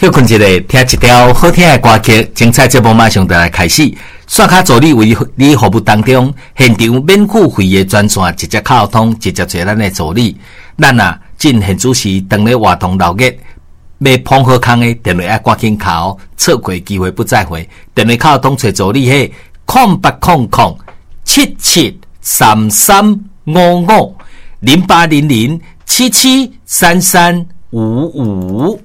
休困一下，听一条好听的歌曲，精彩节目马上就来开始。刷卡助理为你服务当中，现场免付费的专线直接敲通，直接找咱的助理。咱进现主时当咧活动6月，要碰好康的电话要赶紧敲，错过机会不再会。电话敲通找助理嘿，08007733550800773355。